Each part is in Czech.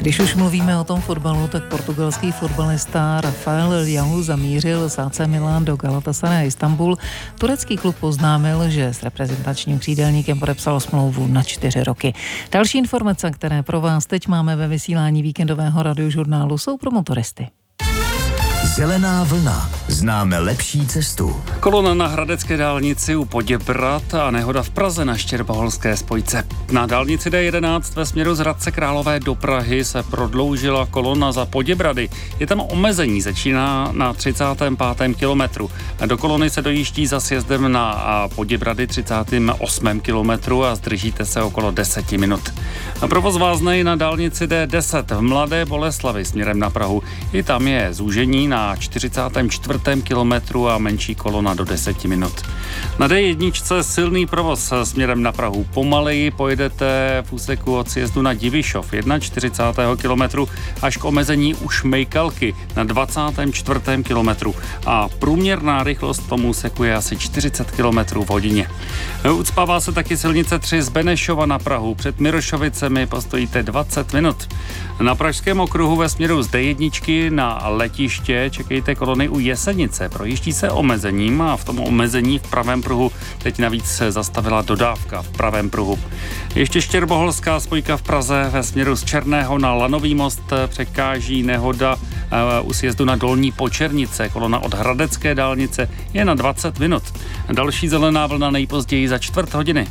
Když už mluvíme o tom fotbalu, tak portugalský fotbalista Rafael Leão zamířil s AC Milan do Galatasaray Istanbul. Turecký klub oznámil, že s reprezentačním křídelníkem podepsal smlouvu na 4 roky. Další informace, které pro vás teď máme ve vysílání víkendového radiožurnálu, jsou pro motoristy. Zelená vlna. Známe lepší cestu. Kolona na hradecké dálnici u Poděbrad a nehoda v Praze na Štěrboholské spojce. Na dálnici D11 ve směru z Hradce Králové do Prahy se prodloužila kolona za Poděbrady. Je tam omezení, začíná na 35. kilometru. Do kolony se dojíždí za sjezdem na Poděbrady 38. kilometru a zdržíte se okolo 10 minut. Provoz váznej na dálnici D10 v Mladé Boleslavi směrem na Prahu. I tam je zúžení na 44. kilometru a menší kolona do 10 minut. Na D1 silný provoz směrem na Prahu. Pomaleji pojedete v úseku od sjezdu na Divišov 41. kilometru až k omezení u Šmejkalky na 24. kilometru a průměrná rychlost v tom úseku je asi 40 kilometrů v hodině. Ucpává se taky silnice 3 z Benešova na Prahu. Před Mirošovicemi postojíte 20 minut. Na Pražském okruhu ve směru z D1 na letiště čekejte kolony u Jesenice. Projíždí se omezením a v tom omezení v pravém pruhu teď navíc zastavila dodávka v pravém pruhu. Ještě Štěrboholská spojka v Praze ve směru z Černého na Lanový most překáží nehoda u sjezdu na Dolní Počernice. Kolona od hradecké dálnice je na 20 minut. Další zelená vlna nejpozději za 4 hodiny.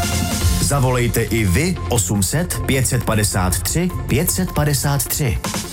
Zavolejte i vy 800 553 553.